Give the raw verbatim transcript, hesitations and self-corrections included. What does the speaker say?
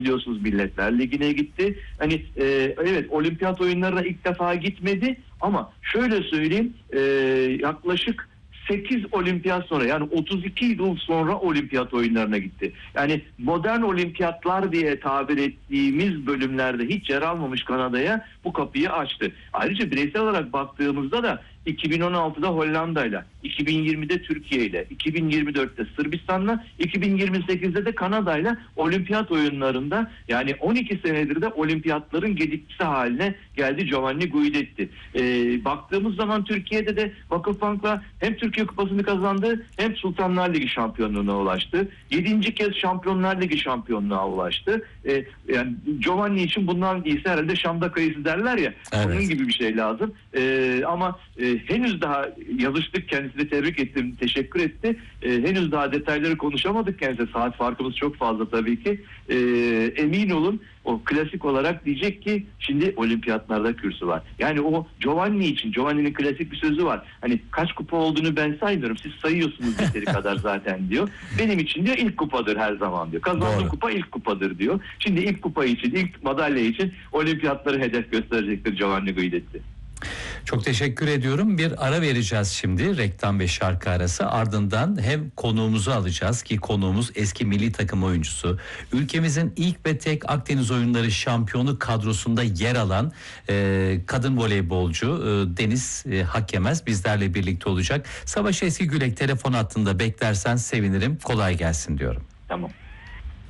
biliyorsunuz Milletler Ligi'ne gitti. Hani e, evet olimpiyat oyunlarına ilk defa gitmedi ama şöyle söyleyeyim e, yaklaşık sekiz olimpiyat sonra, yani otuz iki yıl sonra olimpiyat oyunlarına gitti. Yani modern olimpiyatlar diye tabir ettiğimiz bölümlerde hiç yer almamış Kanada'ya bu kapıyı açtı. Ayrıca bireysel olarak baktığımızda da iki bin on altıda Hollanda'yla, iki bin yirmide Türkiye'yle, iki bin yirmi dörtte Sırbistan'la, iki bin yirmi sekizde de Kanada'yla olimpiyat oyunlarında, yani on iki senedir de olimpiyatların gedikçisi haline geldi Giovanni Guidetti. Ee, baktığımız zaman Türkiye'de de Vakıfbank'la hem Türkiye Kupası'nı kazandı hem Sultanlar Ligi şampiyonluğuna ulaştı. Yedinci kez Şampiyonlar Ligi şampiyonluğuna ulaştı. Ee, yani Giovanni için bundan iyisi herhalde Şam'da kayısı derler ya. Evet. Onun gibi bir şey lazım. Ee, ama e, henüz daha yazıştık, kendisini tebrik ettim, teşekkür etti. Ee, henüz daha detayları konuşamadık kendisiyle. Saat farkımız çok fazla tabii ki. Ee, emin olun o klasik olarak diyecek ki şimdi olimpiyatlarda kürsü var. Yani o Giovanni için, Giovanni'nin klasik bir sözü var. Hani kaç kupa olduğunu ben saymıyorum. Siz sayıyorsunuz yeteri kadar zaten diyor. Benim için diyor ilk kupadır her zaman diyor. Kazandığım kupa ilk kupadır diyor. Şimdi ilk kupa için, ilk madalya için olimpiyatları hedef gösterecektir Giovanni Guidetti. Çok teşekkür ediyorum. Bir ara vereceğiz şimdi. Reklam ve şarkı arası. Ardından hem konuğumuzu alacağız ki konuğumuz eski milli takım oyuncusu. Ülkemizin ilk ve tek Akdeniz oyunları şampiyonu kadrosunda yer alan e, kadın voleybolcu e, Deniz e, Hakkemez bizlerle birlikte olacak. Savaş Eskigülek telefon hattında beklersen sevinirim. Kolay gelsin diyorum. Tamam.